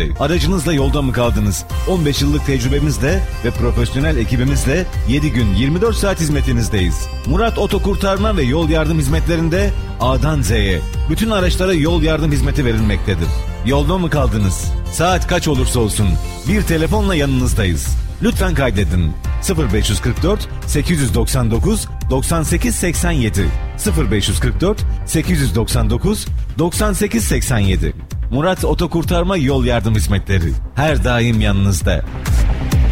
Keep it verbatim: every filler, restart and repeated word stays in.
hizmetleri. Aracınızla yolda mı kaldınız? on beş yıllık tecrübemizle ve profesyonel ekibimizle yedi gün yirmi dört saat hizmetinizdeyiz. Murat Otokurtarma ve Yol Yardım Hizmetlerinde A'dan Z'ye bütün araçlara yol yardım hizmeti verilmektedir. Yolda mı kaldınız? Saat kaç olursa olsun bir telefonla yanınızdayız. Lütfen kaydedin. sıfır beş kırk dört sekiz doksan dokuz doksan sekiz seksen yedi sıfır beş kırk dört sekiz doksan dokuz doksan sekiz seksen yedi. Murat Otokurtarma Yol Yardım Hizmetleri her daim yanınızda.